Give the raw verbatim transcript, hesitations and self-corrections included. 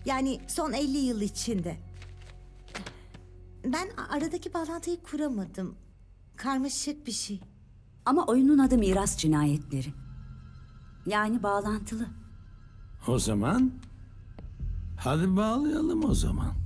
Yani son elli yıl içinde. Ben aradaki bağlantıyı kuramadım. Karmaşık bir şey. Ama oyunun adı Miras Cinayetleri. Yani bağlantılı. O zaman hadi bağlayalım o zaman.